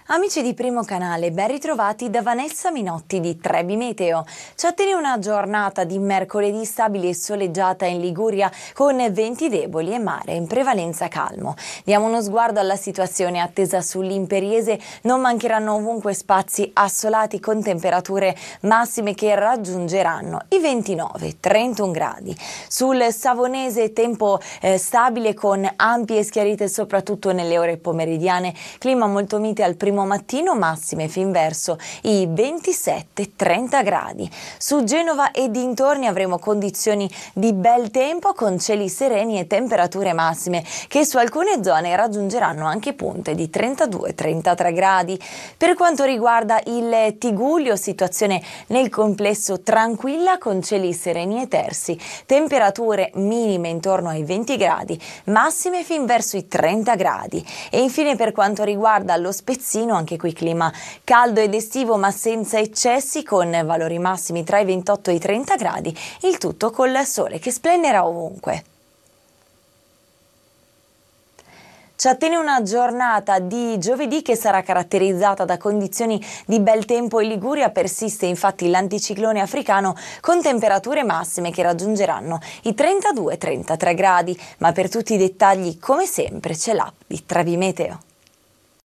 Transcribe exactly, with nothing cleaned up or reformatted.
Amici di Primo Canale, ben ritrovati da Vanessa Minotti di Trebi Meteo. Ci attende una giornata di mercoledì stabile e soleggiata in Liguria con venti deboli e mare in prevalenza calmo. Diamo uno sguardo alla situazione attesa sull'Imperiese. Non mancheranno ovunque spazi assolati con temperature massime che raggiungeranno i ventinove trentuno gradi. Sul Savonese tempo eh, stabile con ampie schiarite soprattutto nelle ore pomeridiane, clima molto mite al primo mattino, massime fin verso i ventisette trenta gradi. Su Genova e dintorni avremo condizioni di bel tempo con cieli sereni e temperature massime che su alcune zone raggiungeranno anche punte di trentadue trentatré gradi. Per quanto riguarda il Tigullio, situazione nel complesso tranquilla con cieli sereni e tersi, temperature minime intorno ai venti gradi, massime fin verso i trenta gradi. E infine per quanto riguarda lo Spezzino, anche qui clima caldo ed estivo ma senza eccessi, con valori massimi tra i ventotto e i trenta gradi, il tutto col sole che splenderà ovunque. Ci attende una giornata di giovedì che sarà caratterizzata da condizioni di bel tempo in Liguria. Persiste infatti l'anticiclone africano con temperature massime che raggiungeranno i trentadue trentatré gradi, ma per tutti i dettagli come sempre c'è l'app di Trebi Meteo.